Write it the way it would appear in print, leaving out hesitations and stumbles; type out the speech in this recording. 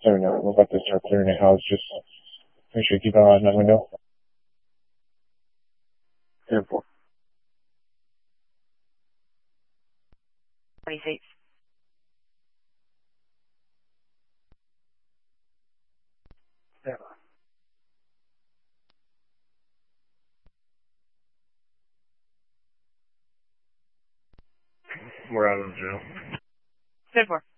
There we go. We're about to start clearing the house. Just make sure you keep an eye on that window. 10-4. 26. Yeah. We're out of jail. 10-4.